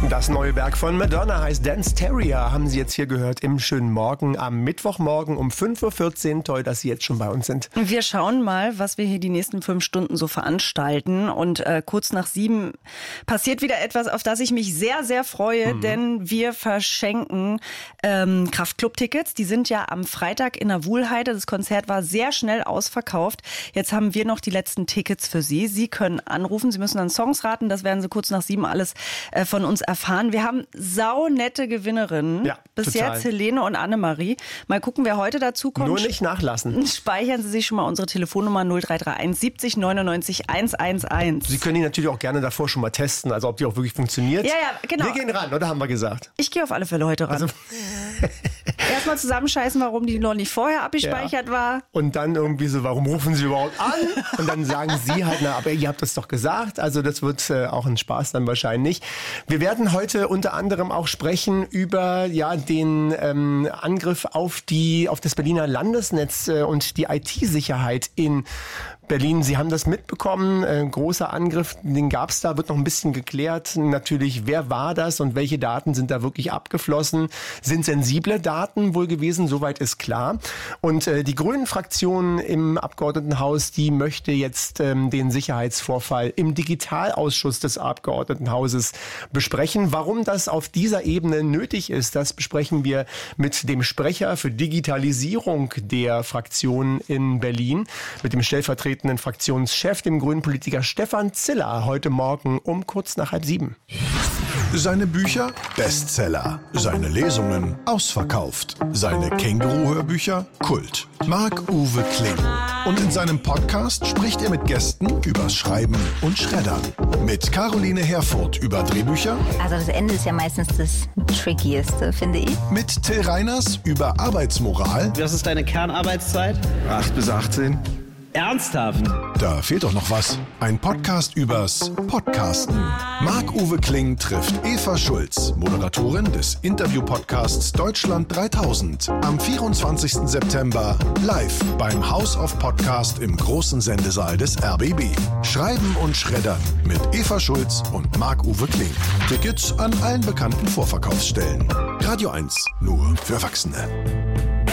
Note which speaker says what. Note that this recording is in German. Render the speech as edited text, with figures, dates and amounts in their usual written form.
Speaker 1: Das neue Werk von Madonna heißt Dance Terrier, haben Sie jetzt hier gehört im schönen Morgen am Mittwochmorgen um 5.14 Uhr. Toll, dass Sie jetzt schon bei uns sind.
Speaker 2: Wir schauen mal, was wir hier die nächsten 5 Stunden so veranstalten. Und kurz nach 7 passiert wieder etwas, auf das ich mich sehr, sehr freue, denn wir verschenken Kraftclub-Tickets. Die sind ja am Freitag in der Wuhlheide. Das Konzert war sehr schnell ausverkauft. Jetzt haben wir noch die letzten Tickets für Sie. Sie können anrufen, Sie müssen dann Songs raten. Das werden Sie kurz nach 7 alles von uns erfahren. Wir haben saunette Gewinnerinnen. Ja, bis total. Jetzt Helene und Annemarie. Mal gucken, wer heute dazu kommt.
Speaker 1: Nur nicht nachlassen.
Speaker 2: Speichern Sie sich schon mal unsere Telefonnummer 0331 70 99 111.
Speaker 1: Sie können die natürlich auch gerne davor schon mal testen, also ob die auch wirklich funktioniert.
Speaker 2: Ja, genau.
Speaker 1: Wir gehen ran, oder haben wir gesagt?
Speaker 2: Ich gehe auf alle Fälle heute ran. Also erstmal zusammenscheißen, warum die noch nicht vorher abgespeichert war.
Speaker 1: Und dann irgendwie so, warum rufen Sie überhaupt an? Und dann sagen Sie halt, na, aber ihr habt das doch gesagt. Also das wird auch ein Spaß dann wahrscheinlich. Wir werden heute unter anderem auch sprechen über den Angriff auf das Berliner Landesnetz und die IT-Sicherheit in Berlin. Sie haben das mitbekommen, großer Angriff, den gab es da, wird noch ein bisschen geklärt. Natürlich, wer war das und welche Daten sind da wirklich abgeflossen? Sind sensible Daten wohl gewesen, soweit ist klar. Und die Grünen-Fraktion im Abgeordnetenhaus, die möchte jetzt den Sicherheitsvorfall im Digitalausschuss des Abgeordnetenhauses besprechen. Warum das auf dieser Ebene nötig ist, das besprechen wir mit dem Sprecher für Digitalisierung der Fraktion in Berlin, mit dem stellvertretenden Fraktionschef, dem grünen Politiker Stefan Ziller, heute Morgen um kurz nach 6:30.
Speaker 3: Seine Bücher Bestseller, seine Lesungen ausverkauft, seine Känguru-Hörbücher Kult. Marc-Uwe Kling. Und in seinem Podcast spricht er mit Gästen übers Schreiben und Schreddern. Mit Caroline Herfurth über Drehbücher.
Speaker 4: Also das Ende ist ja meistens das Trickieste, finde ich.
Speaker 3: Mit Till Reiners über Arbeitsmoral.
Speaker 5: Was ist deine Kernarbeitszeit?
Speaker 6: 8 bis 18.
Speaker 5: Ernsthaft?
Speaker 3: Da fehlt doch noch was. Ein Podcast übers Podcasten. Marc-Uwe Kling trifft Eva Schulz, Moderatorin des Interview-Podcasts Deutschland 3000. Am 24. September live beim House of Podcast im großen Sendesaal des RBB. Schreiben und Schreddern mit Eva Schulz und Marc-Uwe Kling. Tickets an allen bekannten Vorverkaufsstellen. Radio 1, nur für Erwachsene.